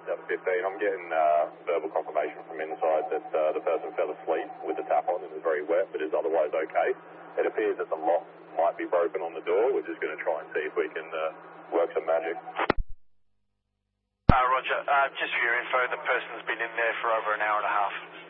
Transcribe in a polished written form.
7:15. I'm getting verbal confirmation from inside that the person fell asleep with the tap on and is very wet, but is otherwise okay. It appears that the lock might be broken on the door. We're just going to try and see if we can work some magic. Roger. Just for your info, the person's been in there for over an hour and a half.